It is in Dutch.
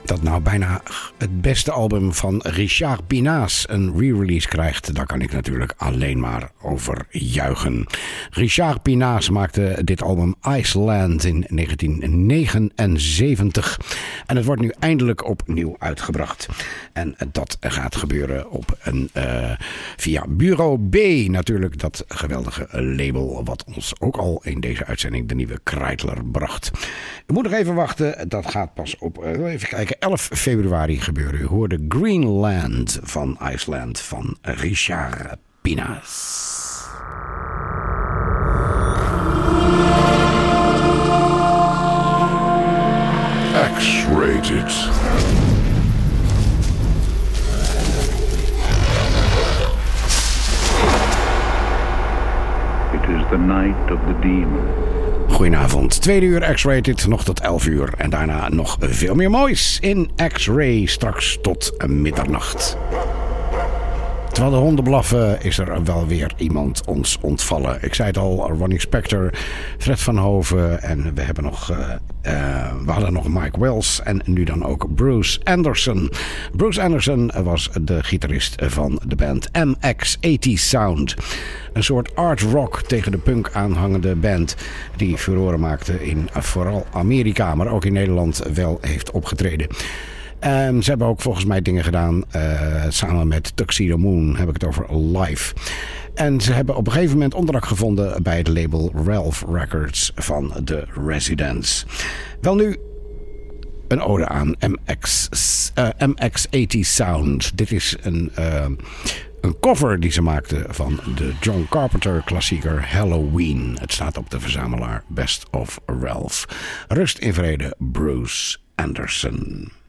Dat nou bijna het beste album van Richard Pinaas een re-release krijgt, daar kan ik natuurlijk alleen maar over juichen. Richard Pinaas maakte dit album Iceland in 1979 en het wordt nu eindelijk opnieuw uitgebracht. En dat gaat gebeuren via Bureau B, natuurlijk dat geweldige label wat ons ook al in deze uitzending de nieuwe Kreidler bracht. U moet nog even wachten, dat gaat pas op, even kijken, 11 februari gebeuren. U hoorde Greenland van Iceland van Richard Pinaas. X-rated. It is the night of the demon. Goedenavond, 2 uur X-rated, nog tot 11 uur. En daarna nog veel meer moois in X-ray, straks tot middernacht. Terwijl de honden blaffen is er wel weer iemand ons ontvallen. Ik zei het al, Ronnie Spector, Fred van Hoven en we hadden nog Mike Wells en nu dan ook Bruce Anderson. Bruce Anderson was de gitarist van de band MX80 Sound. Een soort art rock tegen de punk aanhangende band die furoren maakte in vooral Amerika, maar ook in Nederland wel heeft opgetreden. Ze hebben ook volgens mij dingen gedaan samen met Tuxedo Moon, heb ik het over live. En ze hebben op een gegeven moment onderdak gevonden bij het label Ralph Records van The Residents. Wel nu een ode aan MX80 Sound. Dit is een cover die ze maakte van de John Carpenter klassieker Halloween. Het staat op de verzamelaar Best of Ralph. Rust in vrede, Bruce Anderson.